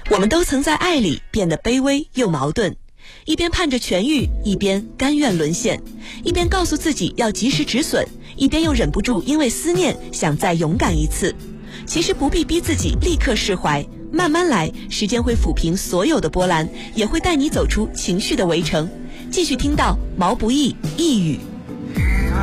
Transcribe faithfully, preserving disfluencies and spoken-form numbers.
我们都曾在爱里变得卑微又矛盾，一边盼着痊愈，一边甘愿沦陷，一边告诉自己要及时止损，一边又忍不住因为思念想再勇敢一次。其实不必逼自己立刻释怀，慢慢来，时间会抚平所有的波澜，也会带你走出情绪的围城。继续听到毛不易一语。